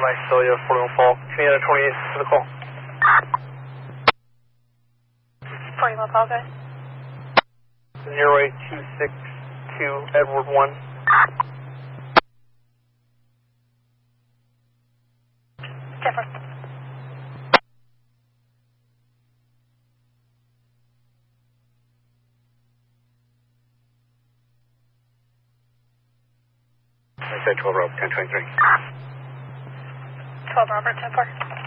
Celia, 41 Fall. Canada 28 for the call. 41 Fall, okay. 0826 Edward 1. Jennifer. I said 12 Robert 1023. 12 Robert 10-4.